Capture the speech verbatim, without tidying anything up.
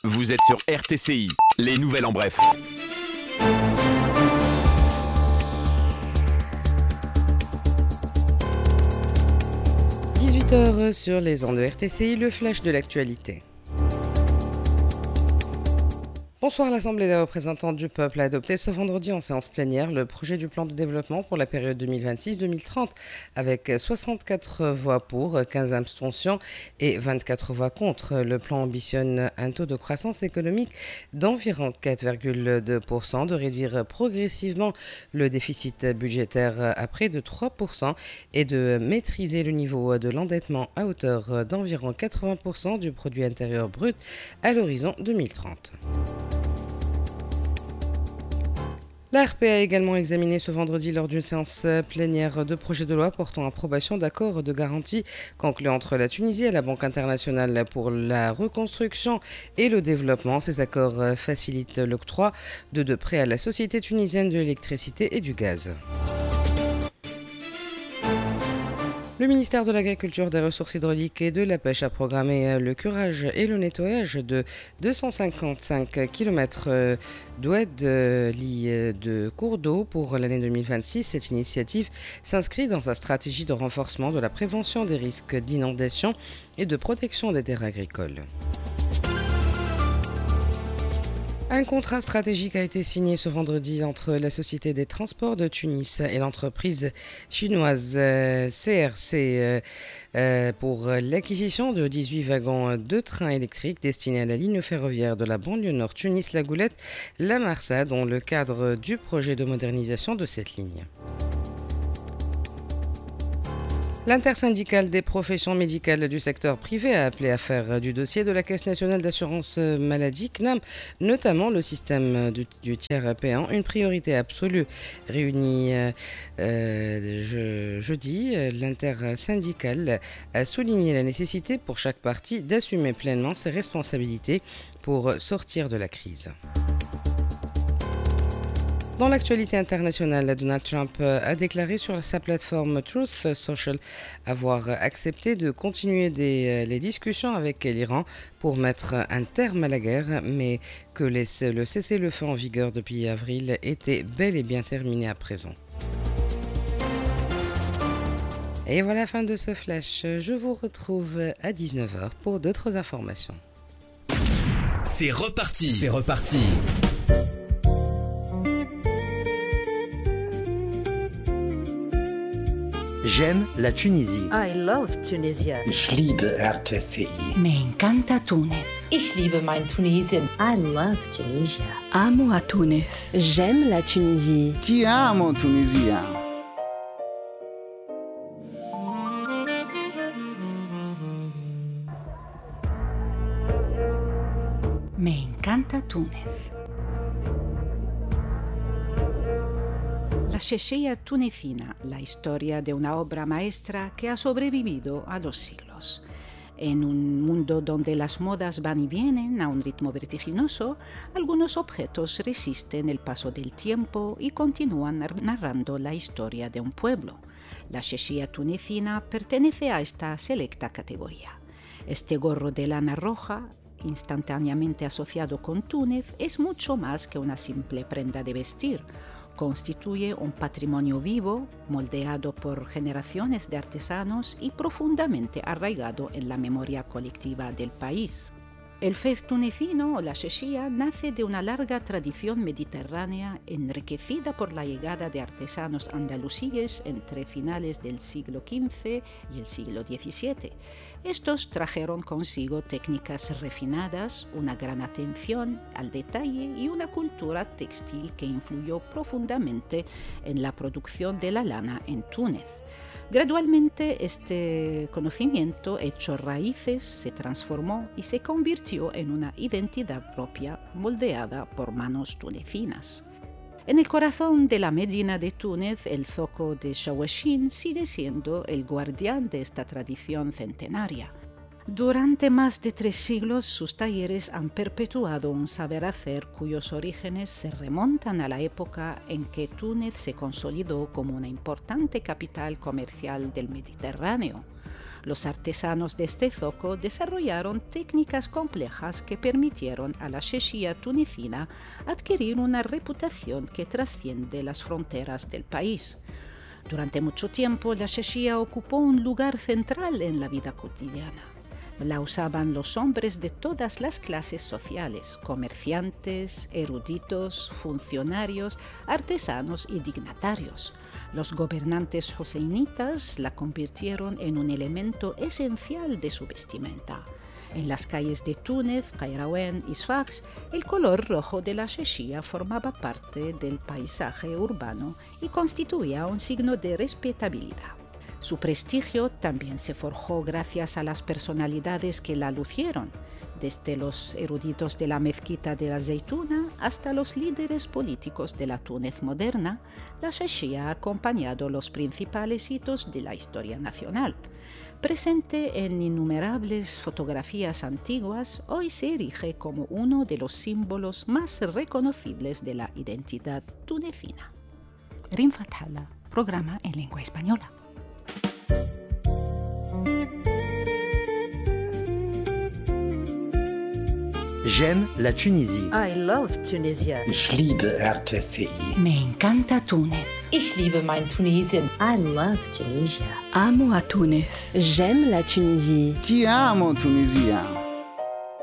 Vous êtes sur R T C I, les nouvelles en bref. dix-huit heures sur les ondes de R T C I, le flash de l'actualité. Bonsoir, l'Assemblée des représentants du peuple a adopté ce vendredi en séance plénière le projet du plan de développement pour la période deux mille vingt-six deux mille trente avec soixante-quatre voix pour, quinze abstentions et vingt-quatre voix contre. Le plan ambitionne un taux de croissance économique d'environ quatre virgule deux pour cent, de réduire progressivement le déficit budgétaire à près de trois pour cent et de maîtriser le niveau de l'endettement à hauteur d'environ quatre-vingts pour cent du produit intérieur brut à l'horizon deux mille trente. L'A R P a également examiné ce vendredi lors d'une séance plénière de projets de loi portant approbation d'accords de garantie conclus entre la Tunisie et la Banque internationale pour la reconstruction et le développement. Ces accords facilitent l'octroi de deux prêts à la Société tunisienne de l'électricité et du gaz. Le ministère de l'Agriculture, des Ressources hydrauliques et de la Pêche a programmé le curage et le nettoyage de deux cent cinquante-cinq kilomètres d'oued lits de cours d'eau pour l'année deux mille vingt-six. Cette initiative s'inscrit dans sa stratégie de renforcement de la prévention des risques d'inondation et de protection des terres agricoles. Un contrat stratégique a été signé ce vendredi entre la Société des Transports de Tunis et l'entreprise chinoise C R C pour l'acquisition de dix-huit wagons de trains électriques destinés à la ligne ferroviaire de la banlieue nord Tunis-La Goulette-La Marsa dans le cadre du projet de modernisation de cette ligne. L'intersyndicale des professions médicales du secteur privé a appelé à faire du dossier de la Caisse nationale d'assurance maladie C N A M, notamment le système du, du tiers payant, une priorité absolue. Réunie euh, je, jeudi, l'intersyndicale a souligné la nécessité pour chaque partie d'assumer pleinement ses responsabilités pour sortir de la crise. Dans l'actualité internationale, Donald Trump a déclaré sur sa plateforme Truth Social avoir accepté de continuer des, les discussions avec l'Iran pour mettre un terme à la guerre, mais que les, le cessez-le-feu en vigueur depuis avril était bel et bien terminé à présent. Et voilà la fin de ce flash. Je vous retrouve à dix-neuf heures pour d'autres informations. C'est reparti, c'est reparti. J'aime la Tunisie. I love Tunisia. Ich liebe R T C I. Me encanta Túnez. Ich liebe mein Tunesien. I love Tunisia. Amo a Túnez. J'aime la Tunisie. Ti amo Tunisia. Me encanta Túnez. La Sheshia tunecina, la historia de una obra maestra que ha sobrevivido a los siglos. En un mundo donde las modas van y vienen a un ritmo vertiginoso, algunos objetos resisten el paso del tiempo y continúan narrando la historia de un pueblo. La Sheshia tunecina pertenece a esta selecta categoría. Este gorro de lana roja, instantáneamente asociado con Túnez, es mucho más que una simple prenda de vestir. Constituye un patrimonio vivo, moldeado por generaciones de artesanos y profundamente arraigado en la memoria colectiva del país. El fez tunecino o la sheshia nace de una larga tradición mediterránea enriquecida por la llegada de artesanos andalusíes entre finales del siglo quince y el siglo diecisiete. Estos trajeron consigo técnicas refinadas, una gran atención al detalle y una cultura textil que influyó profundamente en la producción de la lana en Túnez. Gradualmente este conocimiento echó raíces, se transformó y se convirtió en una identidad propia moldeada por manos tunecinas. En el corazón de la Medina de Túnez, el zoco de Shawashin sigue siendo el guardián de esta tradición centenaria. Durante más de tres siglos, sus talleres han perpetuado un saber hacer cuyos orígenes se remontan a la época en que Túnez se consolidó como una importante capital comercial del Mediterráneo. Los artesanos de este zoco desarrollaron técnicas complejas que permitieron a la sheshia tunecina adquirir una reputación que trasciende las fronteras del país. Durante mucho tiempo, la sheshia ocupó un lugar central en la vida cotidiana. La usaban los hombres de todas las clases sociales, comerciantes, eruditos, funcionarios, artesanos y dignatarios. Los gobernantes joseinitas la convirtieron en un elemento esencial de su vestimenta. En las calles de Túnez, Qairaouen y Sfax, el color rojo de la sheshia formaba parte del paisaje urbano y constituía un signo de respetabilidad. Su prestigio también se forjó gracias a las personalidades que la lucieron, desde los eruditos de la mezquita de la Zeituna hasta los líderes políticos de la Túnez moderna. La sheshia ha acompañado los principales hitos de la historia nacional. Presente en innumerables fotografías antiguas, hoy se erige como uno de los símbolos más reconocibles de la identidad tunecina. Rim Fathala, programa en lengua española. J'aime la Tunisie. I love Tunisia. Ich liebe R T C I. Me encanta Túnez. Ich liebe mein Tunesien. I love Tunisia. Amo a Túnez. J'aime la Tunisie. Ti amo, Tunisia.